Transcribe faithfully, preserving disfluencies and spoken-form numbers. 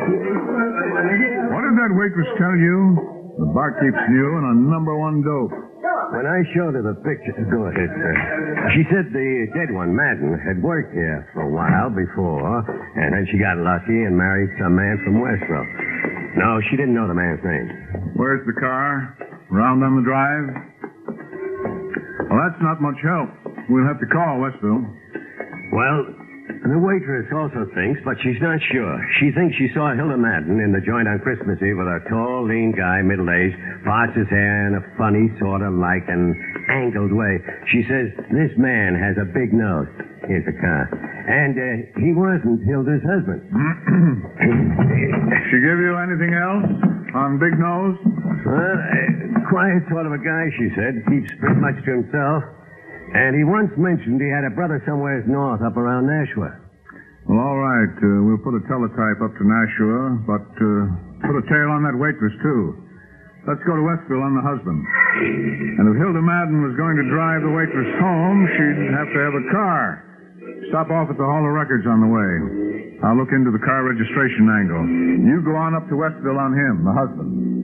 What did that waitress tell you? The barkeep's new and a number one dope. When I showed her the picture... Go ahead, sir. She said the dead one, Madden, had worked here for a while before, and then she got lucky and married some man from Westville. No, she didn't know the man's name. Where's the car? Round on the drive? Well, that's not much help. We'll have to call Westville. Well, the waitress also thinks, but she's not sure. She thinks she saw Hilda Madden in the joint on Christmas Eve with a tall, lean guy, middle-aged, parts his hair in a funny, sort of like an angled way. She says this man has a big nose. Here's the car. And uh, he wasn't Hilda's husband. She give you anything else on Big Nose? Well, uh, quiet sort of a guy, she said. Keeps pretty much to himself. And he once mentioned he had a brother somewhere north up around Nashua. Well, all right. Uh, we'll put a teletype up to Nashua, but uh, put a tail on that waitress, too. Let's go to Westville on the husband. And if Hilda Madden was going to drive the waitress home, she'd have to have a car. Stop off at the Hall of Records on the way. I'll look into the car registration angle. You go on up to Westville on him, the husband.